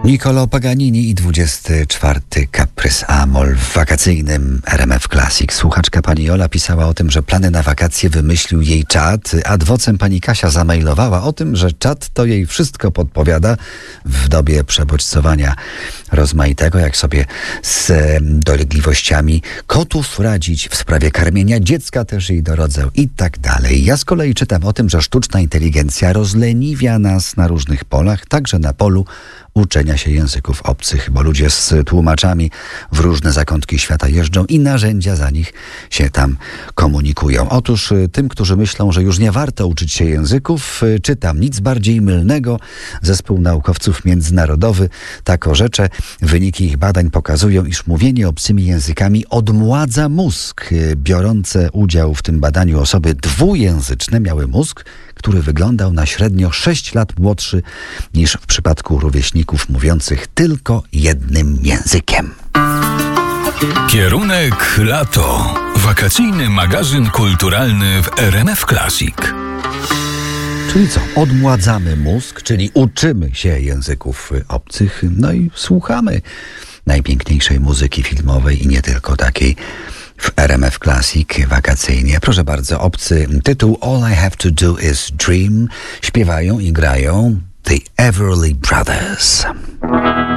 Niccolò Paganini i 24. Kaprys a-moll w wakacyjnym RMF Classic. Słuchaczka pani Jola pisała o tym, że plany na wakacje wymyślił jej czat. Ad vocem pani Kasia zamailowała o tym, że czat to jej wszystko podpowiada w dobie przebodźcowania rozmaitego, jak sobie z dolegliwościami kotów radzić, w sprawie karmienia dziecka też jej dorodzę i tak dalej. Ja z kolei czytam o tym, że sztuczna inteligencja rozleniwia nas na różnych polach, także na polu uczenia się języków obcych, bo ludzie z tłumaczami w różne zakątki świata jeżdżą i narzędzia za nich się tam komunikują. Otóż tym, którzy myślą, że już nie warto uczyć się języków, czytam nic bardziej mylnego. Zespół naukowców międzynarodowy tak orzecze. Wyniki ich badań pokazują, iż mówienie obcymi językami odmładza mózg. Biorące udział w tym badaniu osoby dwujęzyczne miały mózg, który wyglądał na średnio 6 lat młodszy niż w przypadku rówieśników mówiących tylko jednym językiem. Kierunek lato. Wakacyjny magazyn kulturalny w RMF Classic. Czyli co? Odmładzamy mózg, czyli uczymy się języków obcych, no i słuchamy najpiękniejszej muzyki filmowej i nie tylko takiej w RMF Classic wakacyjnie. Proszę bardzo, obcy tytuł All I Have to Do Is Dream. Śpiewają i grają The Everly Brothers.